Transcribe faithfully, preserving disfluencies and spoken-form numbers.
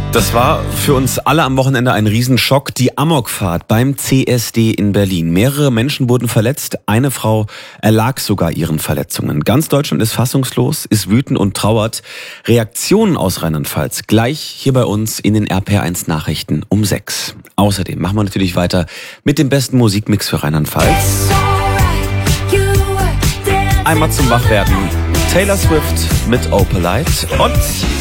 Das war für uns alle am Wochenende ein Riesenschock. Die Amokfahrt beim C S D in Berlin. Mehrere Menschen wurden verletzt. Eine Frau erlag sogar ihren Verletzungen. Ganz Deutschland ist fassungslos, ist wütend und trauert. Reaktionen aus Rheinland-Pfalz gleich hier bei uns in den R P R eins Nachrichten um sechs. Außerdem machen wir natürlich weiter mit dem besten Musikmix für Rheinland-Pfalz. Einmal zum Wachwerden. Taylor Swift mit Opalite und